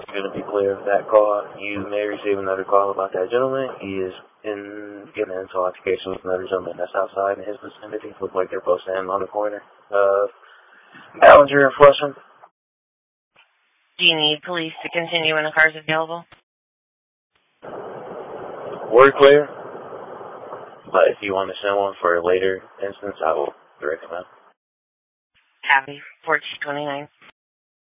You're going to be clear of that call. You may receive another call about that gentleman. He is getting into altercation with another gentleman that's outside in his vicinity. Look like they're both standing on the corner of Ballinger and Flushing. Do you need police to continue when the car is available? Word clear. But if you want to send one for a later instance, I will direct him out. Happy 1429.